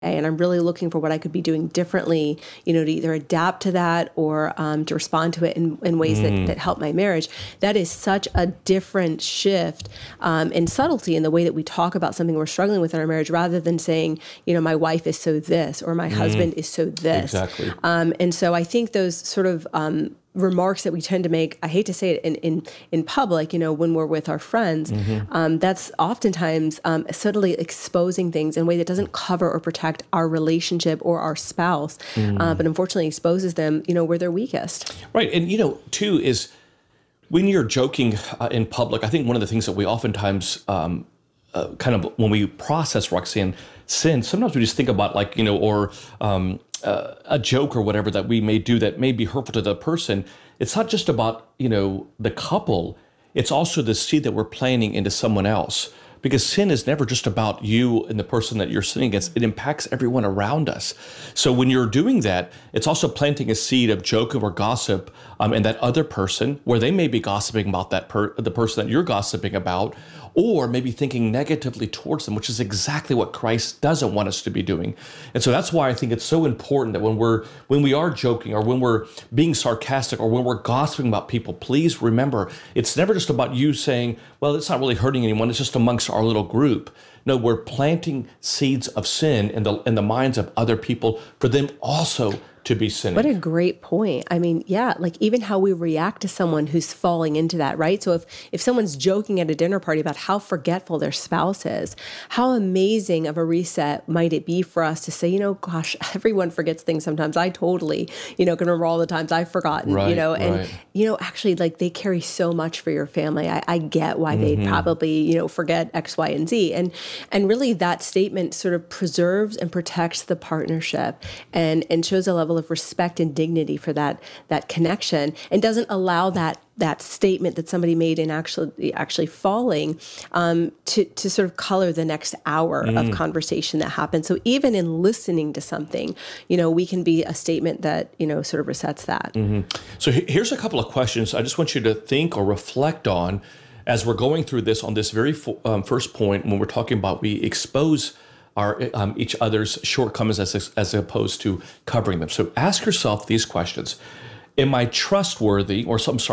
and I'm really looking for what I could be doing differently, to either adapt to that or to respond to it in ways that help my marriage. That is such a different shift and subtlety in the way that we talk about something we're struggling with in our marriage, rather than saying, my wife is so this, or my husband is so this. Exactly. And so I think those sort of remarks that we tend to make, I hate to say it in public, when we're with our friends, that's oftentimes subtly exposing things in a way that doesn't cover or protect our relationship or our spouse, but unfortunately exposes them, where they're weakest. Right. And, too, is when you're joking in public, I think one of the things that we oftentimes kind of, when we process, Roxanne, sin, sometimes we just think about a joke or whatever that we may do that may be hurtful to the person. It's not just about, the couple. It's also the seed that we're planting into someone else. Because sin is never just about you and the person that you're sinning against. It impacts everyone around us. So when you're doing that, it's also planting a seed of joke or gossip in that other person, where they may be gossiping about the person that you're gossiping about, or maybe thinking negatively towards them, which is exactly what Christ doesn't want us to be doing. And so that's why I think it's so important that when we are joking, or when we're being sarcastic, or when we're gossiping about people, please remember, it's never just about you saying, well, it's not really hurting anyone, it's just amongst our little group. No, we're planting seeds of sin in the minds of other people for them also to be sinning. What a great point. I mean, yeah, like even how we react to someone who's falling into that, right? So if someone's joking at a dinner party about how forgetful their spouse is, how amazing of a reset might it be for us to say, gosh, everyone forgets things sometimes. I totally, can remember all the times I've forgotten, actually, like, they carry so much for your family. I get why they'd probably, forget X, Y, and Z. And really that statement sort of preserves and protects the partnership and shows a level of respect and dignity for that connection, and doesn't allow that statement that somebody made in actually falling to sort of color the next hour of conversation that happens. So even in listening to something, we can be a statement that, sort of resets that. So here's a couple of questions I just want you to think or reflect on as we're going through this on this very first point, when we're talking about we expose our each other's shortcomings as opposed to covering them. So ask yourself these questions. Am I trustworthy,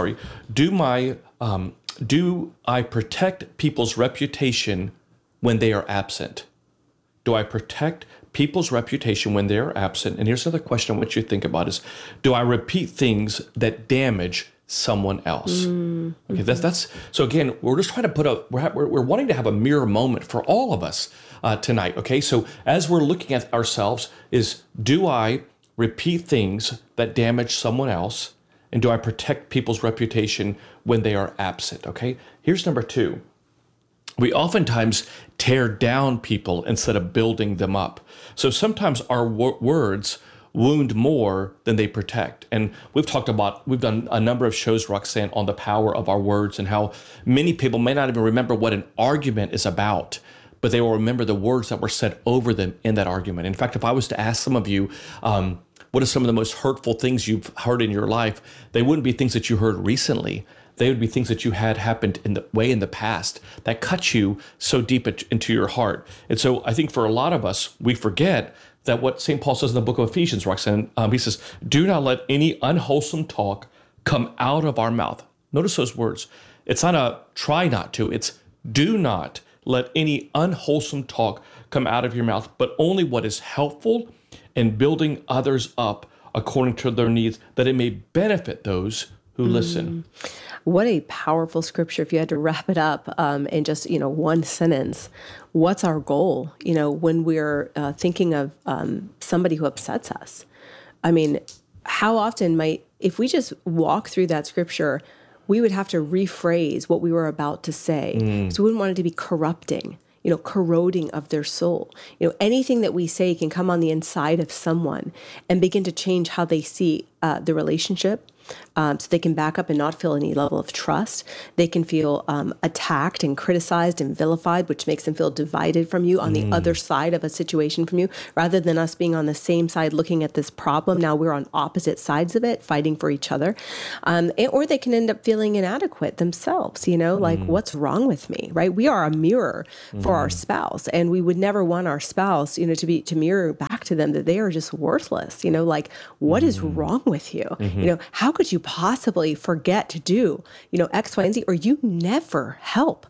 do I protect people's reputation when they are absent? Do I protect people's reputation when they are absent? And here's another question I want you to think about is, do I repeat things that damage someone else? Okay, that's so again, we're just trying to we're wanting to have a mirror moment for all of us tonight. Okay, so as we're looking at ourselves, do I repeat things that damage someone else, and do I protect people's reputation when they are absent? Okay, here's number 2. We oftentimes tear down people instead of building them up. So sometimes our words wound more than they protect. And we've done a number of shows, Roxanne, on the power of our words, and how many people may not even remember what an argument is about, but they will remember the words that were said over them in that argument. In fact, if I was to ask some of you, what are some of the most hurtful things you've heard in your life, they wouldn't be things that you heard recently. They would be things that you had happened in the past that cut you so deep into your heart. And so I think for a lot of us, we forget that what St. Paul says in the book of Ephesians, Roxanne, he says, do not let any unwholesome talk come out of our mouth. Notice those words. It's not a try not to, it's do not let any unwholesome talk come out of your mouth, but only what is helpful in building others up according to their needs, that it may benefit those who listen. What a powerful scripture. If you had to wrap it up in just, one sentence, what's our goal, when we're thinking of somebody who upsets us? I mean, how often if we just walk through that scripture, we would have to rephrase what we were about to say. So we wouldn't want it to be corrupting, corroding of their soul. Anything that we say can come on the inside of someone and begin to change how they see the relationship, So they can back up and not feel any level of trust. They can feel attacked and criticized and vilified, which makes them feel divided from you on the other side of a situation from you, rather than us being on the same side looking at this problem. Now we're on opposite sides of it, fighting for each other. Or they can end up feeling inadequate themselves, like what's wrong with me, right? We are a mirror for our spouse, and we would never want our spouse, to mirror back to them that they are just worthless, like what is wrong with you? How could you possibly forget to do, X, Y, and Z, or you never help,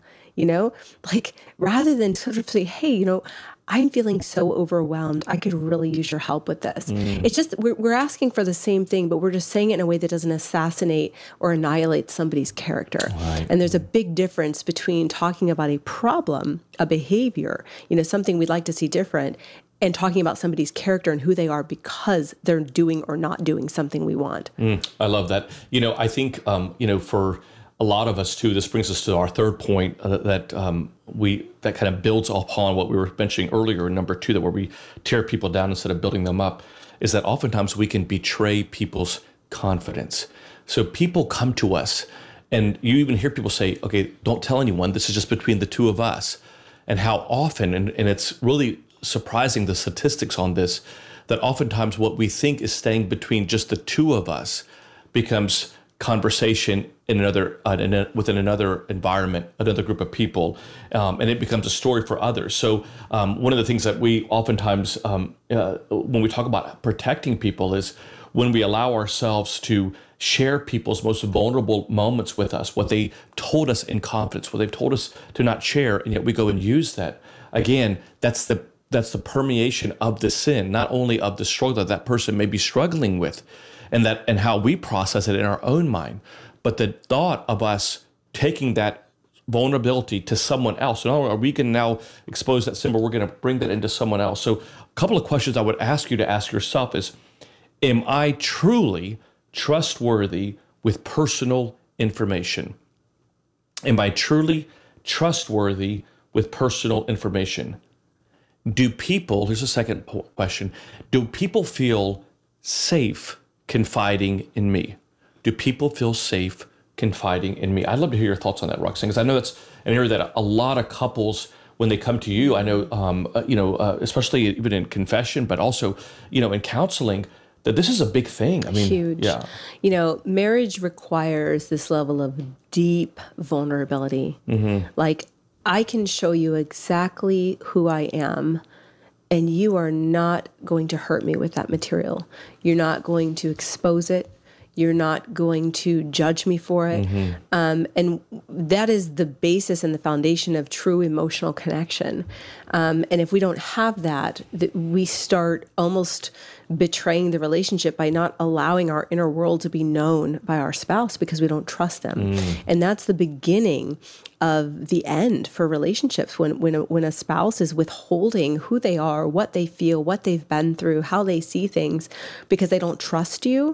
like rather than sort of say, hey, I'm feeling so overwhelmed. I could really use your help with this. It's just, we're asking for the same thing, but we're just saying it in a way that doesn't assassinate or annihilate somebody's character. Right. And there's a big difference between talking about a problem, a behavior, something we'd like to see different, and talking about somebody's character and who they are because they're doing or not doing something we want. I love that. I think, for a lot of us too, this brings us to our third point that kind of builds upon what we were mentioning earlier, number 2, that where we tear people down instead of building them up, is that oftentimes we can betray people's confidence. So people come to us, and you even hear people say, okay, don't tell anyone, this is just between the two of us. And how often, and it's really surprising, the statistics on this, that oftentimes what we think is staying between just the two of us becomes conversation in within another environment, another group of people, and it becomes a story for others. So one of the things that we oftentimes, when we talk about protecting people, is when we allow ourselves to share people's most vulnerable moments with us, what they told us in confidence, what they've told us to not share, and yet we go and use that. Again, that's the permeation of the sin, not only of the struggle that person may be struggling with, and how we process it in our own mind, but the thought of us taking that vulnerability to someone else. So we can now expose that sin, but we're going to bring that into someone else. So a couple of questions I would ask you to ask yourself is, am I truly trustworthy with personal information? Am I truly trustworthy with personal information? Here's a second question. Do people feel safe confiding in me? Do people feel safe confiding in me? I'd love to hear your thoughts on that, Roxanne, because I know that's an area that a lot of couples, when they come to you, I know, especially even in confession, but also, in counseling, that this is a big thing. I mean, huge. Yeah. Marriage requires this level of deep vulnerability. Like, I can show you exactly who I am, and you are not going to hurt me with that material. You're not going to expose it. You're not going to judge me for it. And that is the basis and the foundation of true emotional connection. And if we don't have that, we start almost betraying the relationship by not allowing our inner world to be known by our spouse because we don't trust them. And that's the beginning of the end for relationships, when a spouse is withholding who they are, what they feel, what they've been through, how they see things, because they don't trust you.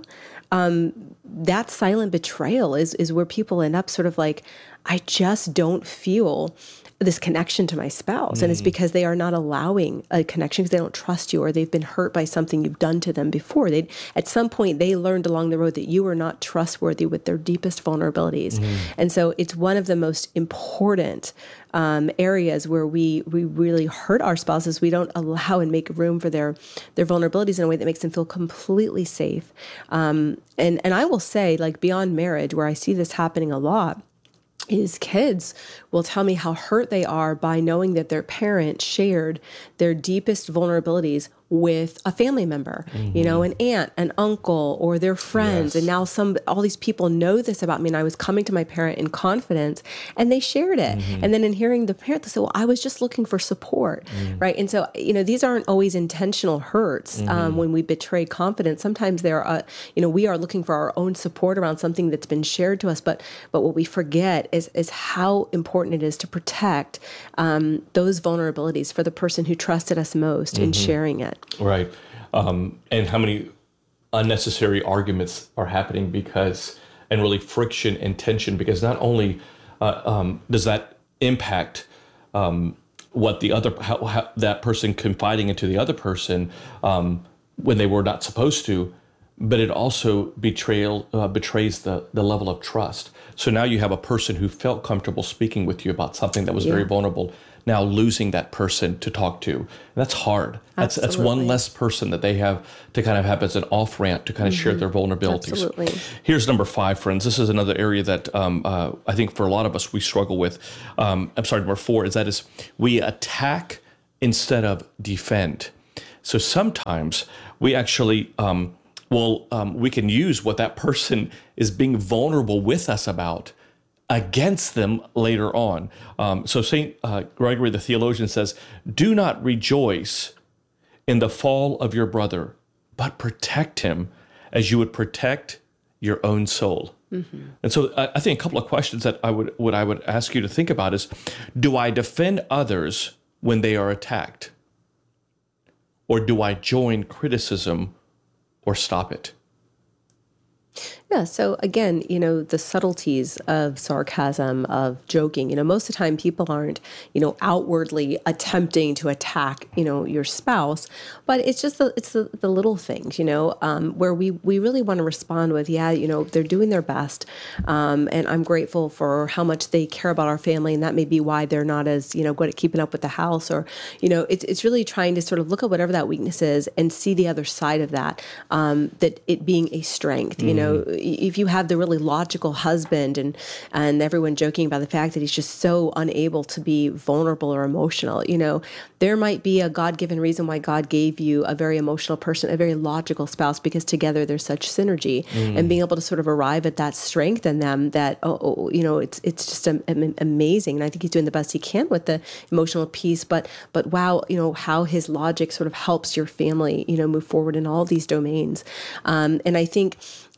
That silent betrayal is where people end up sort of like, I just don't feel this connection to my spouse. And it's because they are not allowing a connection because they don't trust you, or they've been hurt by something you've done to them before. At some point, they learned along the road that you were not trustworthy with their deepest vulnerabilities. And so it's one of the most important areas where we really hurt our spouses. We don't allow and make room for their vulnerabilities in a way that makes them feel completely safe. And I will say, like, beyond marriage, where I see this happening a lot, is kids will tell me how hurt they are by knowing that their parent shared their deepest vulnerabilities with a family member, an aunt, an uncle, or their friends. Yes. And now all these people know this about me, and I was coming to my parent in confidence, and they shared it. And then in hearing the parent, they say, well, I was just looking for support, right? And so, these aren't always intentional hurts when we betray confidence. Sometimes we are looking for our own support around something that's been shared to us, but what we forget is how important it is to protect those vulnerabilities for the person who trusted us most in sharing it. Right. And how many unnecessary arguments are happening and really friction and tension, because not only does that impact what how that person confiding into the other person when they were not supposed to, but it also betrays the level of trust. So now you have a person who felt comfortable speaking with you about something that was very vulnerable, now losing that person to talk to. And that's hard. That's one less person that they have to kind of have as an off-ramp to kind of share their vulnerabilities. Absolutely. Here's number 5, friends. This is another area that I think for a lot of us we struggle with. Number 4 is we attack instead of defend. So sometimes we actually we can use what that person is being vulnerable with us about against them later on. So St. Gregory the theologian says, do not rejoice in the fall of your brother, but protect him as you would protect your own soul. And so I think a couple of questions that I would ask you to think about is, do I defend others when they are attacked? Or do I join criticism or stop it? Yeah. So again, the subtleties of sarcasm, of joking, most of the time people aren't, outwardly attempting to attack, your spouse, but it's just the little things, where we really want to respond with, they're doing their best. And I'm grateful for how much they care about our family. And that may be why they're not as, good at keeping up with the house, or, it's really trying to sort of look at whatever that weakness is and see the other side of that, that it being a strength, if you have the really logical husband and everyone joking about the fact that he's just so unable to be vulnerable or emotional, there might be a God-given reason why God gave you a very emotional person, a very logical spouse, because together there's such synergy, and being able to sort of arrive at that strength in them that, it's just amazing. And I think he's doing the best he can with the emotional piece, but wow, how his logic sort of helps your family, move forward in all these domains. And I think,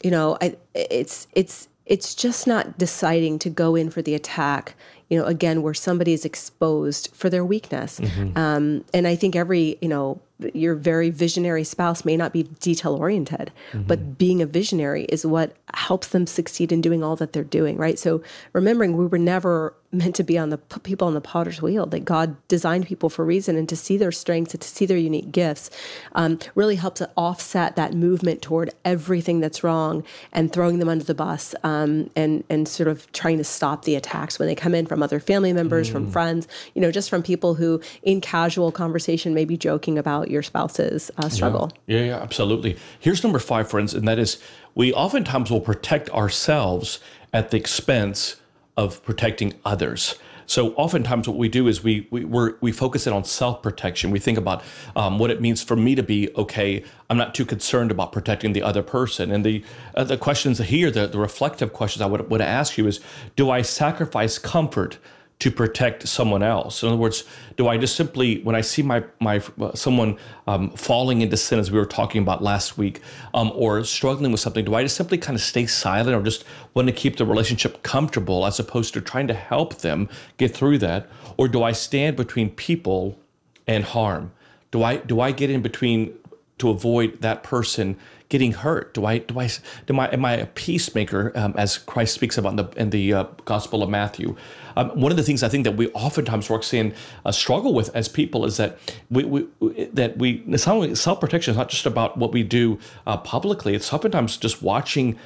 it's just not deciding to go in for the attack, again, where somebody is exposed for their weakness. And I think your very visionary spouse may not be detail oriented, but being a visionary is what helps them succeed in doing all that they're doing, right? So remembering we were never meant to be people on the potter's wheel, that God designed people for a reason, and to see their strengths and to see their unique gifts really helps to offset that movement toward everything that's wrong and throwing them under the bus, and sort of trying to stop the attacks when they come in from other family members, from friends, just from people who in casual conversation may be joking about your spouse's struggle. Yeah, absolutely. Here's number 5, friends, and that is we oftentimes will protect ourselves at the expense of protecting others. So oftentimes what we do is we focus in on self-protection. We think about what it means for me to be okay. I'm not too concerned about protecting the other person. And the questions here, the reflective questions I would ask you is, do I sacrifice comfort to protect someone else? In other words, do I just simply, when I see someone falling into sin, as we were talking about last week, or struggling with something, do I just simply kind of stay silent, or just want to keep the relationship comfortable as opposed to trying to help them get through that? Or do I stand between people and harm? Do I get in between to avoid that person getting hurt? Am I a peacemaker, as Christ speaks about in the Gospel of Matthew? One of the things I think that we oftentimes, Roxanne, struggle with as people is that self-protection is not just about what we do publicly. It's oftentimes just watching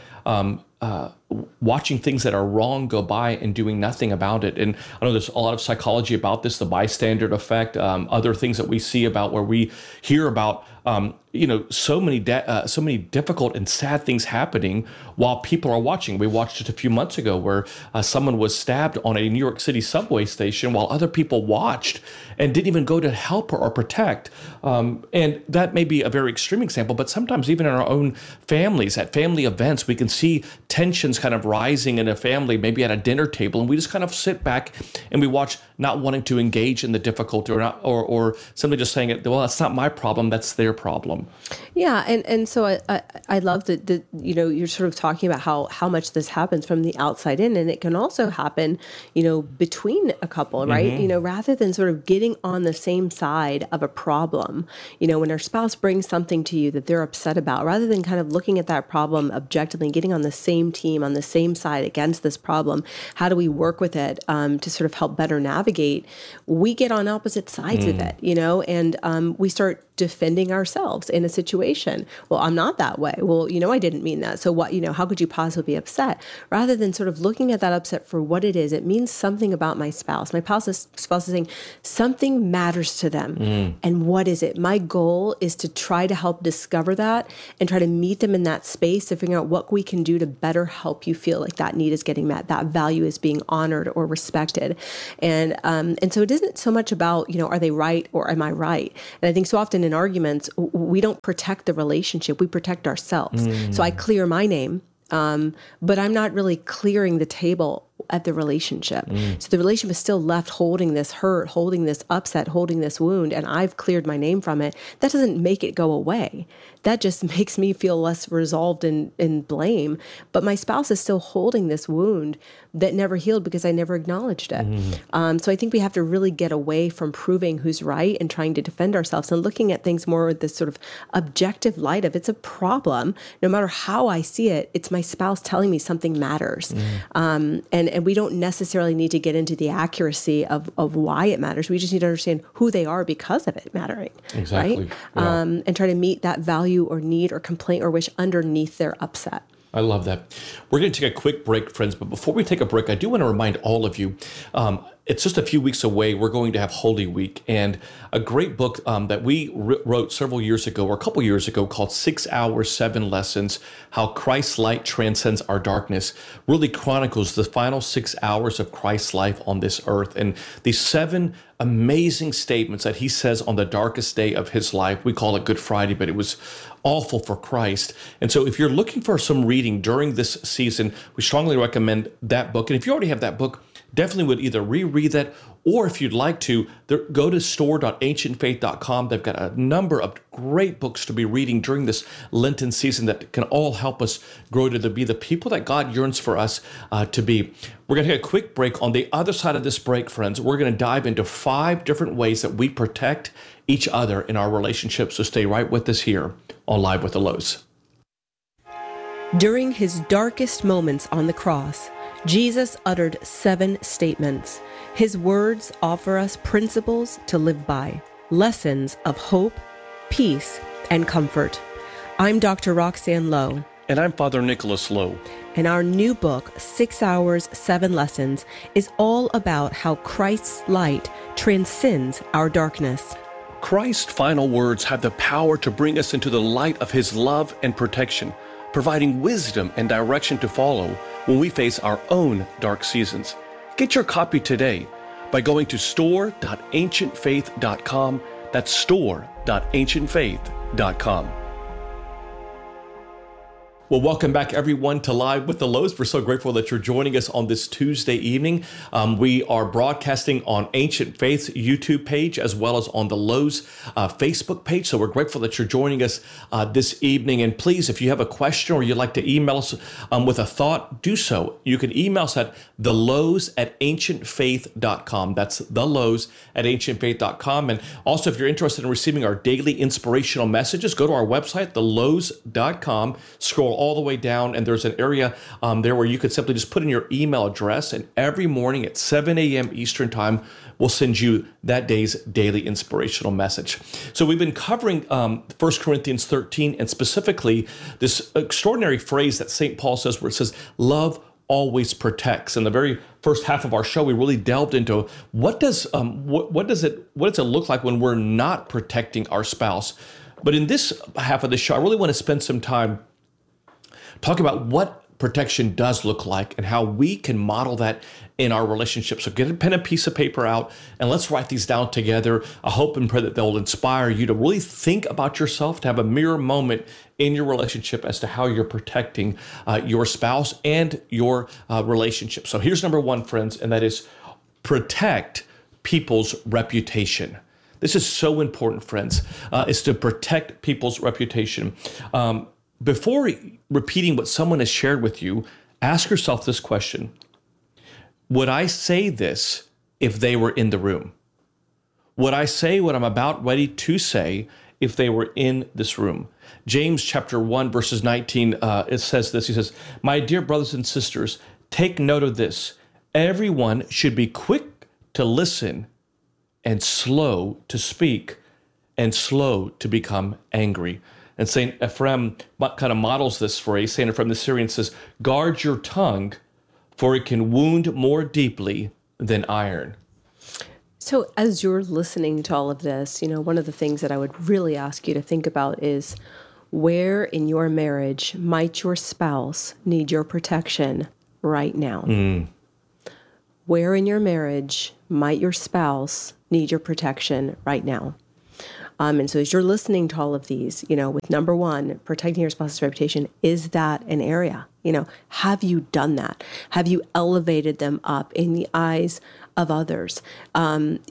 things that are wrong go by and doing nothing about it. And I know there's a lot of psychology about this, the bystander effect, other things that we see about where we hear about so many difficult and sad things happening while people are watching. We watched just a few months ago where someone was stabbed on a New York City subway station while other people watched and didn't even go to help her or protect. And that may be a very extreme example, but sometimes even in our own families, at family events, we can see tensions kind of rising in a family, maybe at a dinner table, and we just kind of sit back and we watch, not wanting to engage in the difficulty, or simply just saying, well, that's not my problem, that's their problem. Yeah, and so I love that you're sort of talking about how much this happens from the outside in, and it can also happen between a couple, right? Rather than sort of getting on the same side of a problem, when our spouse brings something to you that they're upset about, rather than kind of looking at that problem objectively and getting on the same team, on the same side against this problem, how do we work with it to sort of help better navigate? We get on opposite sides of it, and we start defending ourselves in a situation. Well, I'm not that way. Well, I didn't mean that. So what, how could you possibly be upset? Rather than sort of looking at that upset for what it is, it means something about my spouse. My spouse is saying something matters to them. And what is it? My goal is to try to help discover that and try to meet them in that space to figure out what we can do to better help you feel like that need is getting met, that value is being honored or respected. And so it isn't so much about, are they right or am I right? And I think so often in arguments, we don't protect the relationship, we protect ourselves. So I clear my name, but I'm not really clearing the table at the relationship. So the relationship is still left holding this hurt, holding this upset, holding this wound, and I've cleared my name from it. That doesn't make it go away. That just makes me feel less resolved in blame. But my spouse is still holding this wound that never healed because I never acknowledged it. So I think we have to really get away from proving who's right and trying to defend ourselves and looking at things more with this sort of objective light of it's a problem. No matter how I see it, it's my spouse telling me something matters. And we don't necessarily need to get into the accuracy of why it matters. We just need to understand who they are because of it mattering. Exactly. Right? Yeah. And try to meet that value or need or complaint or wish underneath their upset. I love that. We're going to take a quick break, friends. But before we take a break, I do want to remind all of you, it's just a few weeks away. We're going to have Holy Week, and a great book that we wrote several years ago, or a couple years ago, called 6 Hours, 7 Lessons, How Christ's Light Transcends Our Darkness, really chronicles the final 6 hours of Christ's life on this earth. And these 7 amazing statements that he says on the darkest day of his life. We call it Good Friday, but it was awful for Christ. And so if you're looking for some reading during this season, we strongly recommend that book. And if you already have that book, definitely would either reread that, or if you'd like to, go to store.ancientfaith.com. They've got a number of great books to be reading during this Lenten season that can all help us grow to be the people that God yearns for us to be. We're going to take a quick break. On the other side of this break, friends, we're going to dive into 5 different ways that we protect each other in our relationships. So stay right with us here on Live with the Lows. During his darkest moments on the cross, Jesus uttered 7 statements. His words offer us principles to live by, lessons of hope, peace, and comfort. I'm Dr. Roxanne Lowe. And I'm Father Nicholas Lowe. And our new book, 6 Hours, 7 Lessons, is all about how Christ's light transcends our darkness. Christ's final words have the power to bring us into the light of his love and protection, providing wisdom and direction to follow when we face our own dark seasons. Get your copy today by going to store.ancientfaith.com. That's store.ancientfaith.com. Well, welcome back, everyone, to Live with the Lows. We're so grateful that you're joining us on this Tuesday evening. We are broadcasting on Ancient Faith's YouTube page as well as on the Lows Facebook page. So we're grateful that you're joining us this evening. And please, if you have a question or you'd like to email us with a thought, do so. You can email us at thelows@ancientfaith.com. That's thelows@ancientfaith.com. And also, if you're interested in receiving our daily inspirational messages, go to our website, thelows.com. Scroll all the way down, and there's an area there where you could simply just put in your email address, and every morning at 7 a.m. Eastern Time, we'll send you that day's daily inspirational message. So we've been covering 1 Corinthians 13, and specifically this extraordinary phrase that St. Paul says, where it says, love always protects. In the very first half of our show, we really delved into what does it look like when we're not protecting our spouse. But in this half of the show, I really want to spend some time talk about what protection does look like and how we can model that in our relationship. So get a pen and piece of paper out and let's write these down together. I hope and pray that they'll inspire you to really think about yourself, to have a mirror moment in your relationship as to how you're protecting your spouse and your relationship. So here's number 1, friends, and that is protect people's reputation. This is so important, friends, is to protect people's reputation. Before repeating what someone has shared with you, ask yourself this question. Would I say this if they were in the room? Would I say what I'm about ready to say if they were in this room? James chapter 1, verses 19, it says this. He says, my dear brothers and sisters, take note of this. Everyone should be quick to listen and slow to speak and slow to become angry. And Saint Ephrem kind of models this phrase. Saint Ephrem the Syrian says, guard your tongue, for it can wound more deeply than iron. So as you're listening to all of this, one of the things that I would really ask you to think about is, where in your marriage might your spouse need your protection right now? Where in your marriage might your spouse need your protection right now? And so as you're listening to all of these, with number one, protecting your spouse's reputation, is that an area? Have you done that? Have you elevated them up in the eyes of others? And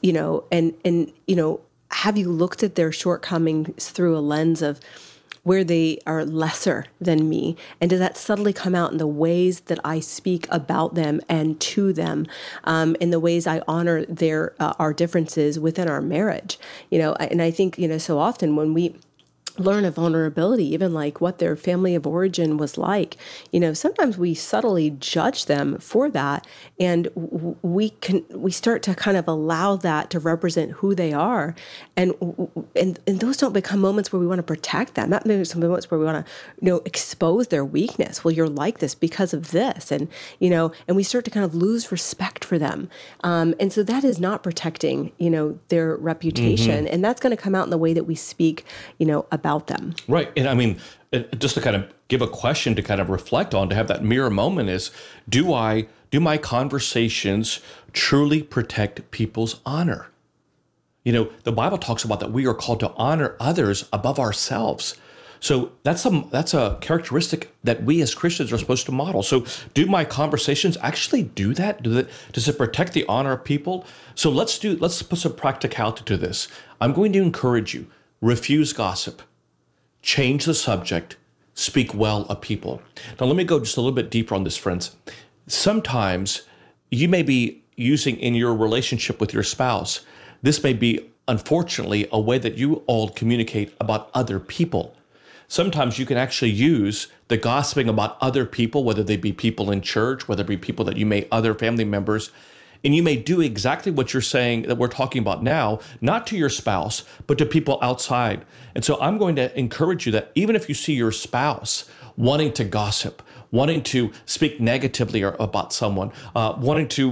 have you looked at their shortcomings through a lens of where they are lesser than me? And does that subtly come out in the ways that I speak about them and to them, in the ways I honor our differences within our marriage? And I think, so often when we learn a vulnerability, even like what their family of origin was like, sometimes we subtly judge them for that. And we start to kind of allow that to represent who they are. And those don't become moments where we want to protect them. That makes some moments where we want to, expose their weakness. Well, you're like this because of this. And we start to kind of lose respect for them. And so that is not protecting, their reputation. And that's going to come out in the way that we speak, about them. Right. And I mean, just to kind of give a question to kind of reflect on, to have that mirror moment is, do my conversations truly protect people's honor? The Bible talks about that we are called to honor others above ourselves. So that's a characteristic that we as Christians are supposed to model. So do my conversations actually do that? Does it protect the honor of people? So let's put some practicality to this. I'm going to encourage you, refuse gossip. Change the subject, speak well of people. Now, let me go just a little bit deeper on this, friends. Sometimes you may be using in your relationship with your spouse, this may be, unfortunately, a way that you all communicate about other people. Sometimes you can actually use the gossiping about other people, whether they be people in church, whether it be people that you may, other family members, and you may do exactly what you're saying that we're talking about now, not to your spouse, but to people outside. And so I'm going to encourage you that even if you see your spouse wanting to gossip, wanting to speak negatively about someone, wanting to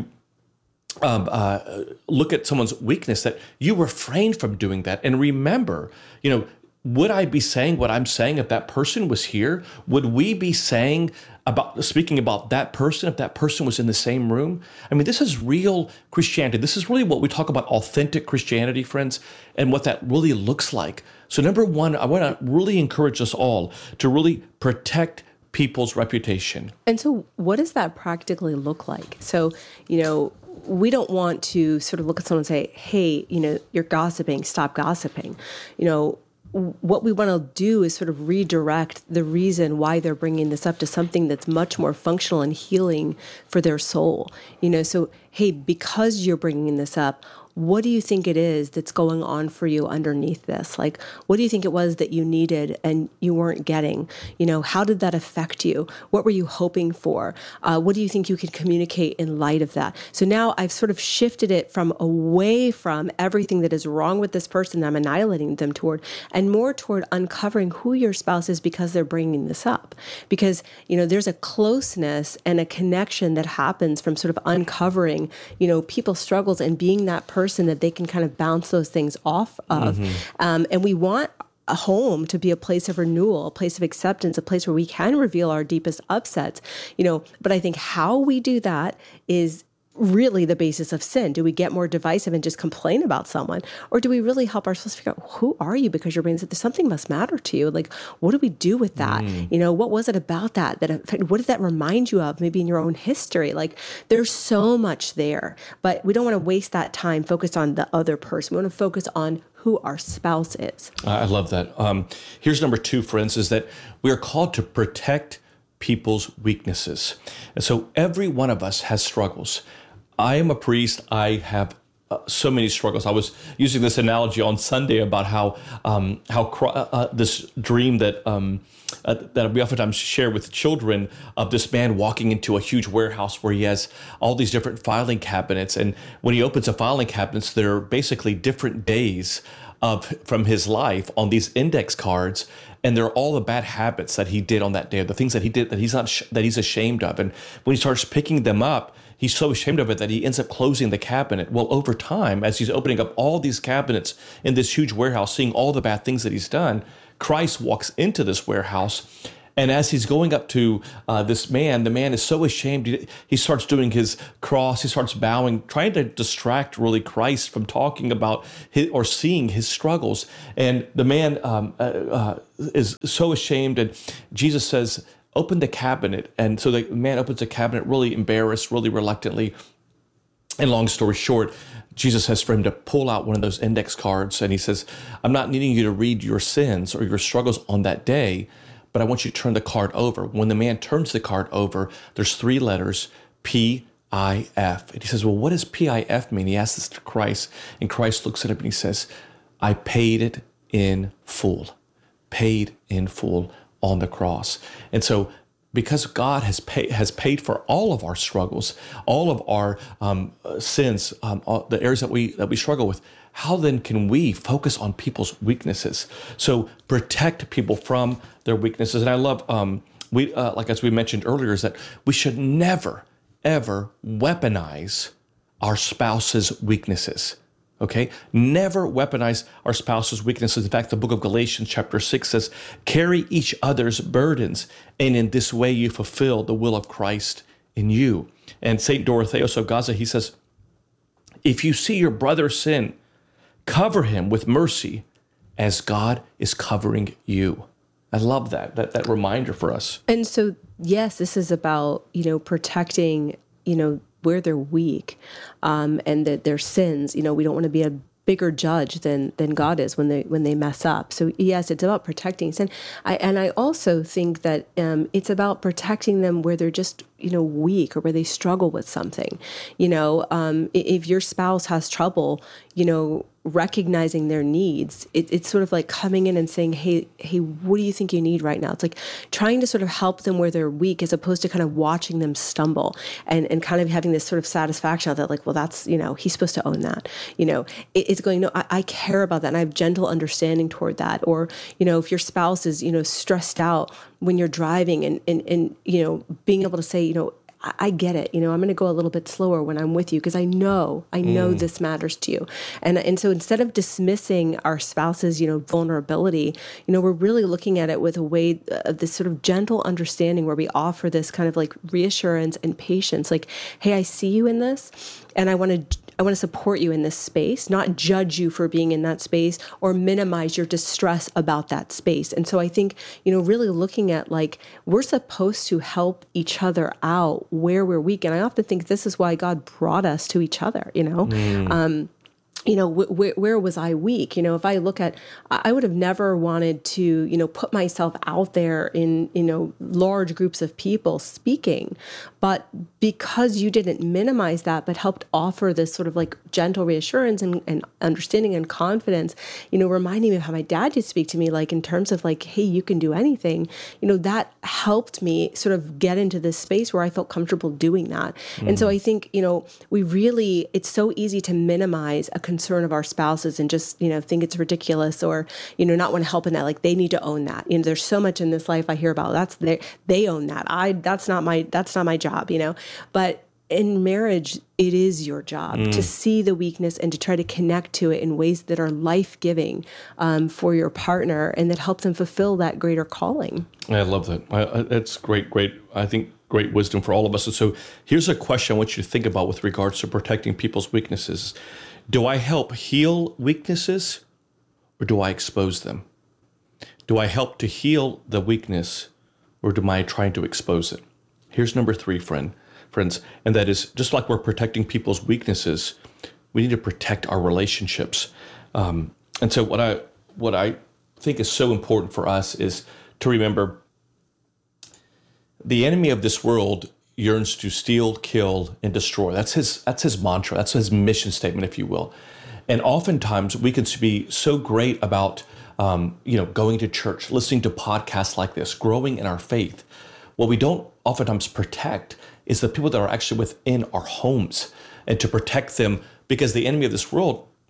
look at someone's weakness, that you refrain from doing that. And remember, would I be saying what I'm saying if that person was here? Would we be speaking about that person if that person was in the same room? I mean, this is real Christianity. This is really what we talk about, authentic Christianity, friends, and what that really looks like. So number one, I want to really encourage us all to really protect people's reputation. And so what does that practically look like? So, we don't want to sort of look at someone and say, hey, you're gossiping, stop gossiping. What we want to do is sort of redirect the reason why they're bringing this up to something that's much more functional and healing for their soul. So, hey, because you're bringing this up, what do you think it is that's going on for you underneath this? Like, what do you think it was that you needed and you weren't getting? How did that affect you? What were you hoping for? What do you think you could communicate in light of that? So now I've sort of shifted it from away from everything that is wrong with this person that I'm annihilating them toward, and more toward uncovering who your spouse is because they're bringing this up. Because, there's a closeness and a connection that happens from sort of uncovering, people's struggles and being that person that they can kind of bounce those things off of. And we want a home to be a place of renewal, a place of acceptance, a place where we can reveal our deepest upsets, but I think how we do that is really the basis of sin. Do we get more divisive and just complain about someone? Or do we really help ourselves figure out, who are you? Because your brain said, something must matter to you. Like, what do we do with that? What was it about that? What did that remind you of? Maybe in your own history? Like, there's so much there, but we don't want to waste that time focused on the other person. We want to focus on who our spouse is. I love that. Here's number two, friends, is that we are called to protect people's weaknesses. And so every one of us has struggles. I am a priest. I have so many struggles. I was using this analogy on Sunday about how this dream that we oftentimes share with children of this man walking into a huge warehouse where he has all these different filing cabinets. And when he opens the filing cabinets, they're basically different days from his life on these index cards, and they're all the bad habits that he did on that day, the things that he did that he's ashamed of. And when he starts picking them up, he's so ashamed of it that he ends up closing the cabinet. Well, over time, as he's opening up all these cabinets in this huge warehouse, seeing all the bad things that he's done, Christ walks into this warehouse. And as he's going up to this man, the man is so ashamed. He starts doing his cross. He starts bowing, trying to distract really Christ from talking about or seeing his struggles. And the man is so ashamed. And Jesus says, open the cabinet. And so the man opens the cabinet, really embarrassed, really reluctantly. And long story short, Jesus says for him to pull out one of those index cards. And he says, I'm not needing you to read your sins or your struggles on that day, but I want you to turn the card over. When the man turns the card over, there's 3 letters, P-I-F. And he says, well, what does P-I-F mean? He asks this to Christ, and Christ looks at him and he says, I paid it in full. Paid in full on the cross. And so because God has paid for all of our struggles, all of our sins, the areas that we struggle with, how then can we focus on people's weaknesses? So protect people from their weaknesses. And I love, like as we mentioned earlier, is that we should never, ever weaponize our spouse's weaknesses. Okay? Never weaponize our spouse's weaknesses. In fact, the book of Galatians chapter 6 says, carry each other's burdens, and in this way you fulfill the will of Christ in you. And St. Dorotheus of Gaza, he says, if you see your brother sin, cover him with mercy as God is covering you. I love that reminder for us. And so, yes, this is about, protecting, where they're weak, and that their sins. We don't want to be a bigger judge than God is when they mess up. So yes, it's about protecting sin. I also think that it's about protecting them where they're just weak or where they struggle with something. If your spouse has trouble, recognizing their needs, it's sort of like coming in and saying, hey, what do you think you need right now? It's like trying to sort of help them where they're weak, as opposed to kind of watching them stumble and kind of having this sort of satisfaction of that, like, well, that's, he's supposed to own that. It's going, no, I care about that, and I have gentle understanding toward that. Or, if your spouse is, stressed out when you're driving, and being able to say, I get it. I'm going to go a little bit slower when I'm with you, because I know this matters to you. And so instead of dismissing our spouse's, vulnerability, we're really looking at it with a way of this sort of gentle understanding, where we offer this kind of like reassurance and patience. Like, hey, I see you in this, and I want to support you in this space, not judge you for being in that space or minimize your distress about that space. And so I think, really looking at, like, we're supposed to help each other out where we're weak. And I often think this is why God brought us to each other, where was I weak? If I look at, I would have never wanted to, put myself out there in, large groups of people speaking. But because you didn't minimize that, but helped offer this sort of like gentle reassurance and understanding and confidence, reminding me of how my dad used to speak to me, like in terms of like, hey, you can do anything, that helped me sort of get into this space where I felt comfortable doing that. And so I think, it's so easy to minimize a concern of our spouses and just, think it's ridiculous, or, not want to help in that. Like, they need to own that. There's so much in this life I hear about. They own that. That's not my job, but in marriage, it is your job to see the weakness and to try to connect to it in ways that are life-giving for your partner, and that help them fulfill that greater calling. I love that. That's great. I think great wisdom for all of us. And so here's a question I want you to think about with regards to protecting people's weaknesses. Do I help heal weaknesses, or do I expose them? Do I help to heal the weakness, or am I trying to expose it? Here's number 3, friends, and that is, just like we're protecting people's weaknesses, we need to protect our relationships. And so what I think is so important for us is to remember the enemy of this world yearns to steal, kill, and destroy. That's his mantra. That's his mission statement, if you will. And oftentimes we can be so great about going to church, listening to podcasts like this, growing in our faith. What we don't oftentimes protect is the people that are actually within our homes, and to protect them, because the enemy of this world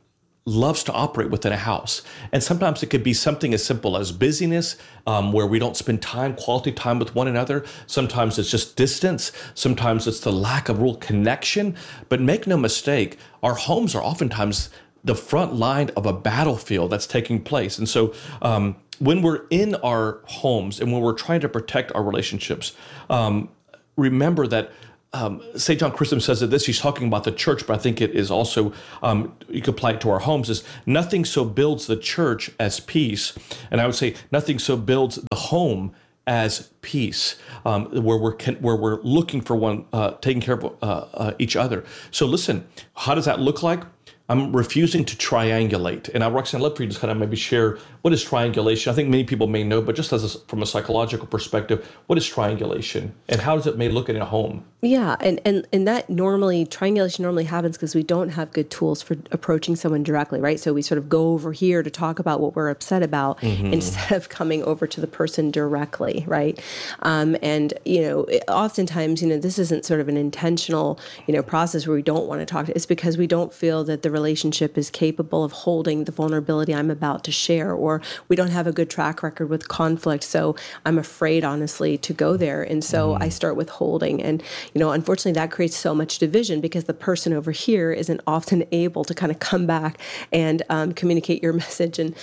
loves to operate within a house. And sometimes it could be something as simple as busyness, where we don't spend quality time with one another. Sometimes it's just distance. Sometimes it's the lack of real connection. But make no mistake, our homes are oftentimes the front line of a battlefield that's taking place. And so when we're in our homes and when we're trying to protect our relationships, remember that St. John Chrysostom says that this, he's talking about the church, but I think it is also, you could apply it to our homes, is nothing so builds the church as peace. And I would say nothing so builds the home as peace, where we're looking for one, taking care of each other. So listen, how does that look like? I'm refusing to triangulate. And Roxanne, I'd love for you to kind of maybe share what is triangulation. I think many people may know, but just from a psychological perspective, what is triangulation and how does it may look in a home? Yeah, and that triangulation normally happens because we don't have good tools for approaching someone directly, right? So we sort of go over here to talk about what we're upset about instead of coming over to the person directly, right? And, oftentimes, this isn't sort of an intentional, process where we don't want to talk. It's because we don't feel that the relationship is capable of holding the vulnerability I'm about to share, or we don't have a good track record with conflict. So I'm afraid, honestly, to go there. And so I start withholding. And, unfortunately, that creates so much division because the person over here isn't often able to kind of come back and communicate your message and,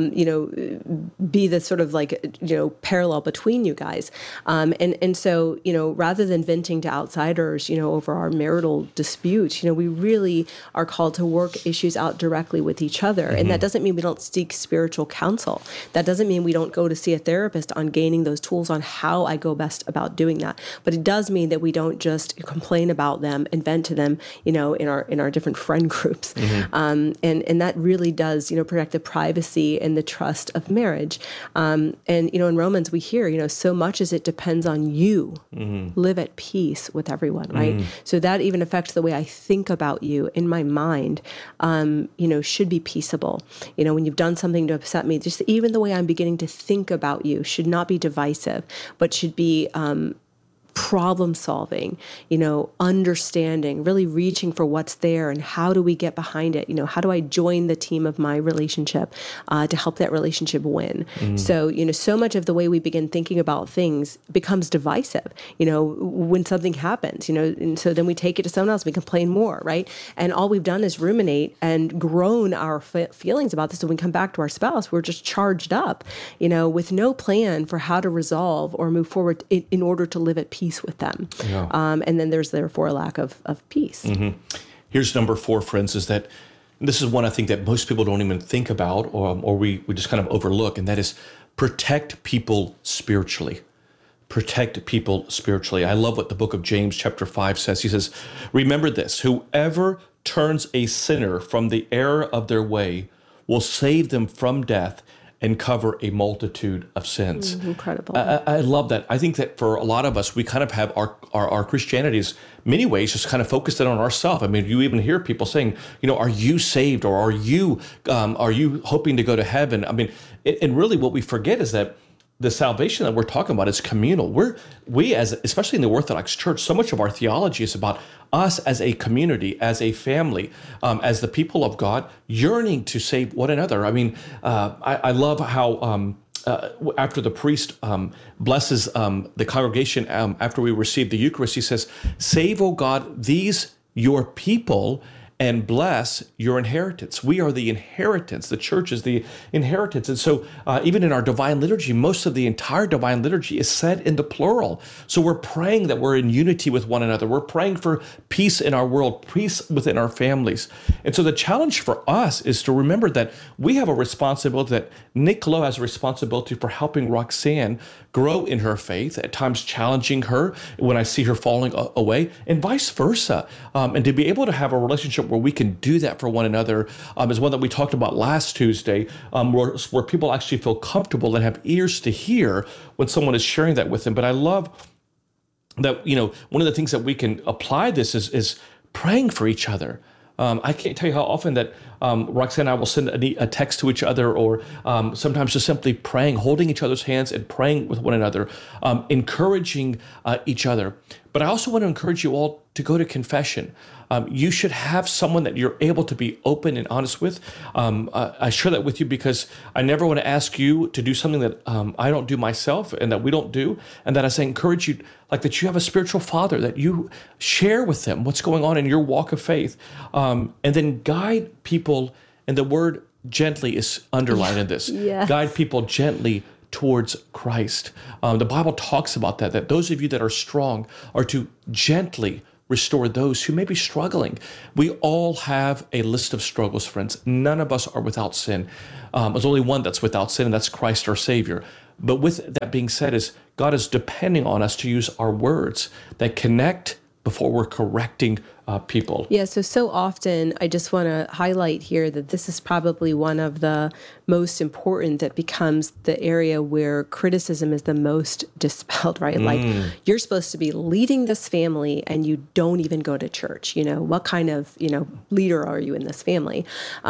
be the sort of parallel between you guys. And so, rather than venting to outsiders, over our marital disputes, we really are called to work issues out directly with each other. And that doesn't mean we don't seek spiritual counsel. That doesn't mean we don't go to see a therapist on gaining those tools on how I go best about doing that. But it does mean that we don't just complain about them and vent to them, in our different friend groups. And that really does, protect the privacy and the trust of marriage. And, in Romans, we hear, so much as it depends on you, live at peace with everyone, right? So that even affects the way I think about you in my mind, should be peaceable. When you've done something to upset me, just even the way I'm beginning to think about you should not be divisive, but should be problem solving, understanding, really reaching for what's there and how do we get behind it? How do I join the team of my relationship to help that relationship win? So, so much of the way we begin thinking about things becomes divisive, when something happens, and so then we take it to someone else, we complain more, right? And all we've done is ruminate and groan our feelings about this. So when we come back to our spouse, we're just charged up, with no plan for how to resolve or move forward in order to live at peace with them. Yeah. And then there's therefore a lack of peace. Here's number 4, friends, is that this is one I think that most people don't even think about or we just kind of overlook, and that is protect people spiritually. Protect people spiritually. I love what the book of James chapter 5 says. He says, remember this, whoever turns a sinner from the error of their way will save them from death and cover a multitude of sins. Incredible. I love that. I think that for a lot of us, we kind of have our Christianity is many ways just kind of focused in on ourselves. I mean, you even hear people saying, are you saved or are you hoping to go to heaven? I mean, and really what we forget is that the salvation that we're talking about is communal. We as, especially in the Orthodox Church, so much of our theology is about us as a community, as a family, as the people of God, yearning to save one another. I mean, I love how after the priest blesses the congregation after we receive the Eucharist, he says, "Save, O God, these your people, and bless your inheritance." We are the inheritance. The church is the inheritance. And so even in our divine liturgy, most of the entire divine liturgy is said in the plural. So we're praying that we're in unity with one another. We're praying for peace in our world, peace within our families. And so the challenge for us is to remember that we have a responsibility, that Nick Lowe has a responsibility for helping Roxanne grow in her faith, at times challenging her when I see her falling away, and vice versa. And to be able to have a relationship where we can do that for one another is one that we talked about last Tuesday, where people actually feel comfortable and have ears to hear when someone is sharing that with them. But I love that, one of the things that we can apply this is praying for each other. I can't tell you how often that Roxanne and I will send a text to each other, or sometimes just simply praying, holding each other's hands and praying with one another, encouraging each other. But I also want to encourage you all to go to confession. You should have someone that you're able to be open and honest with. I share that with you because I never want to ask you to do something that I don't do myself and that we don't do. And that as I encourage you, like that you have a spiritual father, that you share with them what's going on in your walk of faith. And then guide people, and the word gently is underlined in this. Yes. Guide people gently towards Christ. The Bible talks about that those of you that are strong are to gently restore those who may be struggling. We all have a list of struggles, friends. None of us are without sin. There's only one that's without sin, and that's Christ our Savior. But with that being said, is God is depending on us to use our words that connect before we're correcting people. Yeah, so often I just want to highlight here that this is probably one of the most important that becomes the area where criticism is the most dispelled, right? Like you're supposed to be leading this family and you don't even go to church. What kind of, leader are you in this family?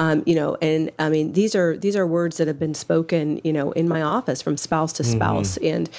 And I mean, these are words that have been spoken, in my office from spouse to spouse. And,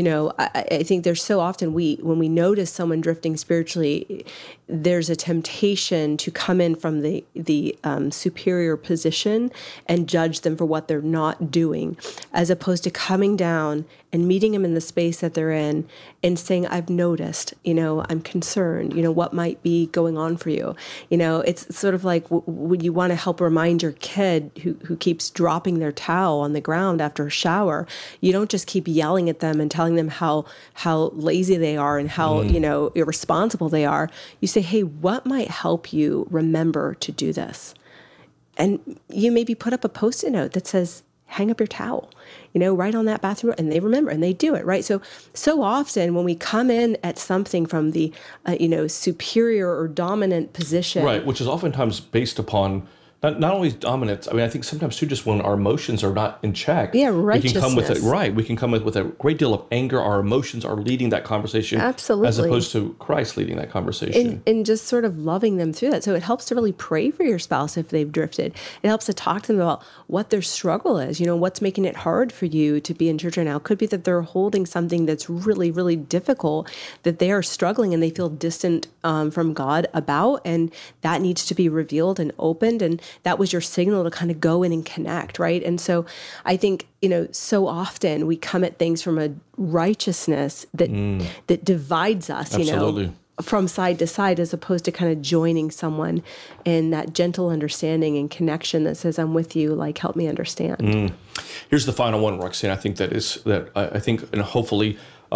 I think there's so often when we notice someone drifting spiritually, there's a temptation to come in from the superior position and judge them for what they're not doing, as opposed to coming down and meeting them in the space that they're in and saying, I've noticed, I'm concerned, what might be going on for you. It's sort of like when you want to help remind your kid who keeps dropping their towel on the ground after a shower, you don't just keep yelling at them and telling them how lazy they are and how, irresponsible they are. You say, hey, what might help you remember to do this? And you maybe put up a Post-it note that says, hang up your towel, right on that bathroom, and they remember and they do it, right? So often when we come in at something from the, superior or dominant position. Right, which is oftentimes based upon not only dominance. I mean, I think sometimes too, just when our emotions are not in check. Yeah, righteousness. We can come with a great deal of anger. Our emotions are leading that conversation. Absolutely. As opposed to Christ leading that conversation. And just sort of loving them through that. So it helps to really pray for your spouse if they've drifted. It helps to talk to them about what their struggle is. What's making it hard for you to be in church right now. It could be that they're holding something that's really, really difficult, that they are struggling and they feel distant from God about, and that needs to be revealed and opened. And that was your signal to kind of go in and connect, right? And so I think, so often we come at things from a righteousness that divides us, Absolutely. From side to side, as opposed to kind of joining someone in that gentle understanding and connection that says, I'm with you, like, help me understand. Here's the final one, Roxanne. I think I think, and hopefully,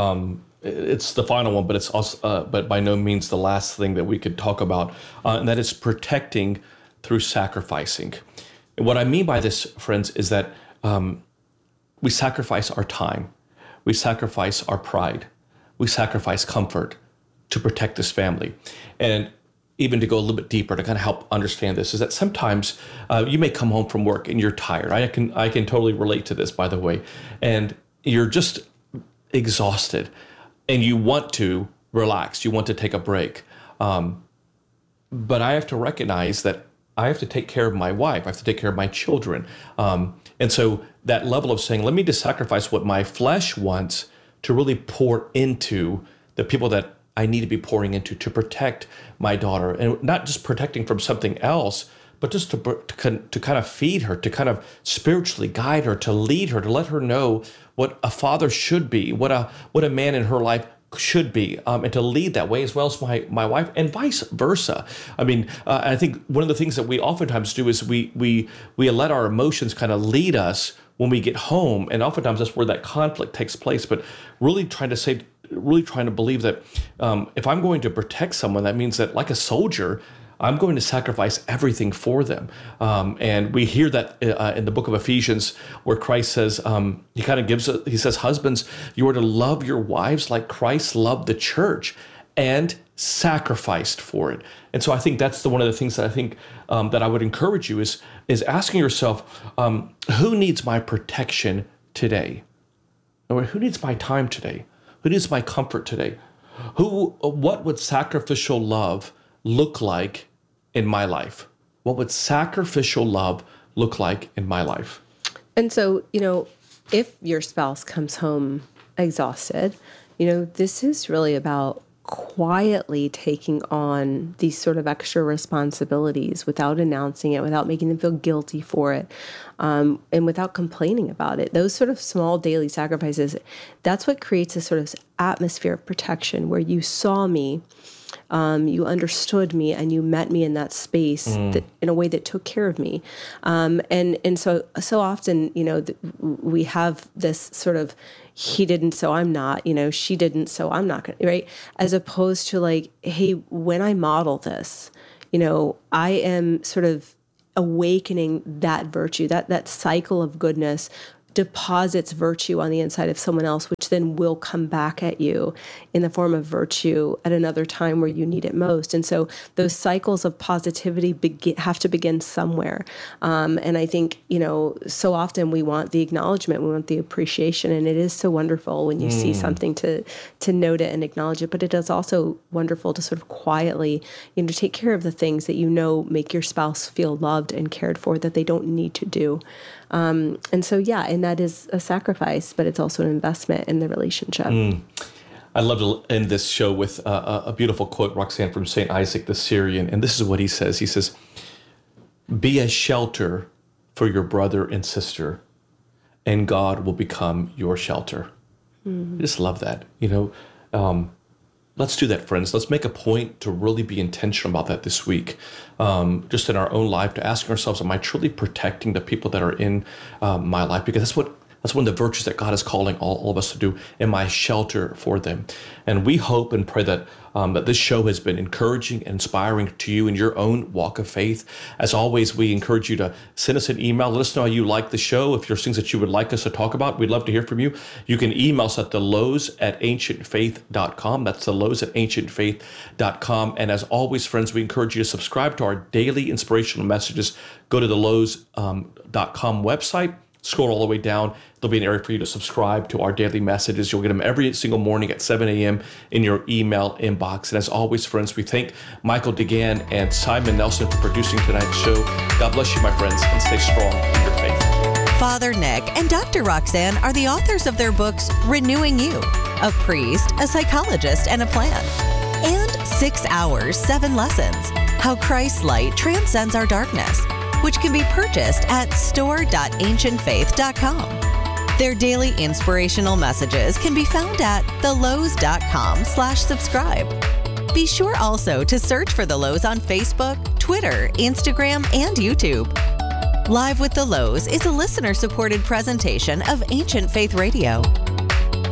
it's the final one, but it's also, but by no means the last thing that we could talk about, and that is protecting through sacrificing. And what I mean by this, friends, is that we sacrifice our time, we sacrifice our pride, we sacrifice comfort to protect this family. And even to go a little bit deeper to kind of help understand this, is that sometimes you may come home from work and you're tired. I can totally relate to this, by the way, and you're just exhausted and you want to relax, you want to take a break. But I have to recognize that I have to take care of my wife. I have to take care of my children. And so that level of saying, let me just sacrifice what my flesh wants to really pour into the people that I need to be pouring into to protect my daughter. And not just protecting from something else, but just to kind of feed her, to kind of spiritually guide her, to lead her, to let her know what a father should be, what a man in her life should be, and to lead that way, as well as my wife, and vice versa. I mean, I think one of the things that we oftentimes do is we let our emotions kind of lead us when we get home, and oftentimes that's where that conflict takes place. But really trying to believe that if I'm going to protect someone, that means that, like a soldier, I'm going to sacrifice everything for them. And we hear that in the book of Ephesians, where Christ says, he says, husbands, you are to love your wives like Christ loved the church and sacrificed for it. And so I think that's one of the things that I think that I would encourage you is asking yourself, who needs my protection today? Or who needs my time today? Who needs my comfort today? What would sacrificial love look like in my life? What would sacrificial love look like in my life? And so, if your spouse comes home exhausted, this is really about quietly taking on these sort of extra responsibilities without announcing it, without making them feel guilty for it, and without complaining about it. Those sort of small daily sacrifices, that's what creates a sort of atmosphere of protection where you saw me, you understood me, and you met me in that space that, in a way that took care of me. And so often, we have this sort of, he didn't, so I'm not, she didn't, so I'm not going to, right? As opposed to like, hey, when I model this, I am sort of awakening that virtue, that cycle of goodness deposits virtue on the inside of someone else, which then will come back at you in the form of virtue at another time where you need it most. And so those cycles of positivity have to begin somewhere. And I think, so often we want the acknowledgement, we want the appreciation, and it is so wonderful when you see something to note it and acknowledge it. But it is also wonderful to sort of quietly, take care of the things that make your spouse feel loved and cared for that they don't need to do. And so, and that is a sacrifice, but it's also an investment in the relationship. I'd love to end this show with a beautiful quote, Roxanne, from St. Isaac the Syrian. And this is what he says. He says, "Be a shelter for your brother and sister, and God will become your shelter." I just love that. Let's do that, friends. Let's make a point to really be intentional about that this week. Just in our own life, to ask ourselves, am I truly protecting the people that are in my life? Because that's one of the virtues that God is calling all of us to do. Am I a shelter for them? And we hope and pray that that this show has been encouraging and inspiring to you in your own walk of faith. As always, we encourage you to send us an email. Let us know how you like the show. If there's things that you would like us to talk about, we'd love to hear from you. You can email us at thelows@ancientfaith.com. That's thelows@ancientfaith.com. And as always, friends, we encourage you to subscribe to our daily inspirational messages. Go to thelows.com website. Scroll all the way down. There'll be an area for you to subscribe to our daily messages. You'll get them every single morning at 7 a.m. in your email inbox. And as always, friends, we thank Michael DeGan and Simon Nelson for producing tonight's show. God bless you, my friends, and stay strong in your faith. Father Nick and Dr. Roxanne are the authors of their books, Renewing You, a priest, a psychologist, and a plan, and 6 Hours, 7 Lessons, How Christ's Light Transcends Our Darkness, which can be purchased at store.ancientfaith.com. Their daily inspirational messages can be found at thelows.com/subscribe. Be sure also to search for The Lows on Facebook, Twitter, Instagram, and YouTube. Live with The Lows is a listener-supported presentation of Ancient Faith Radio.